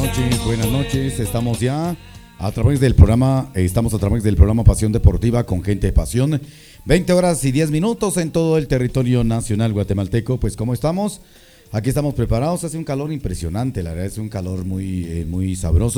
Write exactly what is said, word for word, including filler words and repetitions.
noches, buenas noches. Estamos ya a través del programa, eh, estamos a través del programa Pasión Deportiva con gente de pasión. veinte horas y diez minutos en todo el territorio nacional guatemalteco. Pues, ¿cómo estamos? Aquí estamos preparados. Hace un calor impresionante, la verdad es un calor muy, eh, muy sabroso.